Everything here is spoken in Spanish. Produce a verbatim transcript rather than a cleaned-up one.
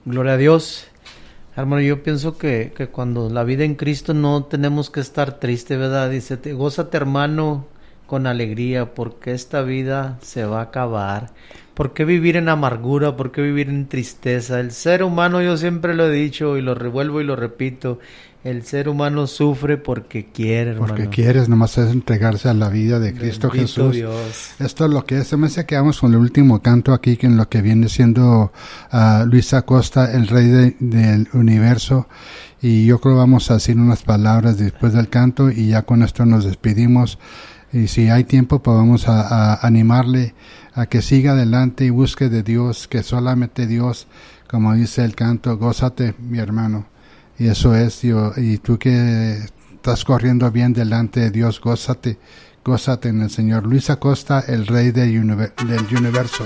Gloria a Dios. Hermano, yo pienso que, que cuando la vida en Cristo no tenemos que estar triste, ¿verdad? Dice, te, gózate, hermano, con alegría, porque esta vida se va a acabar. ¿Por qué vivir en amargura? ¿Por qué vivir en tristeza? El ser humano, yo siempre lo he dicho y lo revuelvo y lo repito, el ser humano sufre porque quiere, hermano. Porque quieres, nomás es entregarse a la vida de Cristo Bendito Jesús. Dios. Esto es lo que es. Se me hace que vamos con el último canto aquí, que en lo que viene siendo uh, Luis Acosta, el Rey de, del Universo. Y yo creo vamos a decir unas palabras después del canto y ya con esto nos despedimos. Y si hay tiempo, pues vamos a, a animarle a que siga adelante y busque de Dios, que solamente Dios, como dice el canto, gózate, mi hermano. Y eso es, yo, y tú que estás corriendo bien delante de Dios, gózate, gózate en el Señor. Luis Acosta, el Rey del, univer- del Universo.